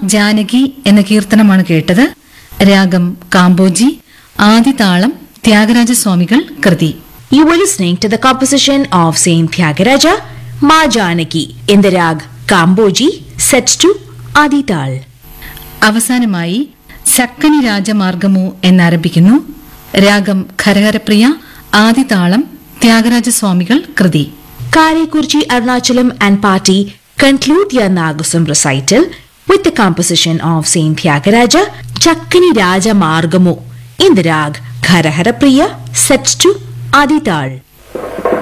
ജാനകി എന്ന കീർത്തനമാണ് കേട്ടത്. രാഗം കാമ്പോജി, ആദിതാളം ത്യാഗരാജസ്വാമികൾ കൃതി. You were listening to the composition of Saint Tyagaraja, Ma Janaki in the rag Kamboji, set to Adital. അവസാനമായി ചക്കനി രാജമാർഗമു എന്നാരംഭിക്കുന്നു. രാഗം ഖരഹരപ്രിയ, ആദിതാളം ത്യാഗരാജസ്വാമികൾ കൃതി. Karekurchi Arunachalam and party conclude their Nagusam recital with the composition of Saint Tyagaraja, Chakkani Raja Margamu in the rag Ghara Hara Priya, set to Adital.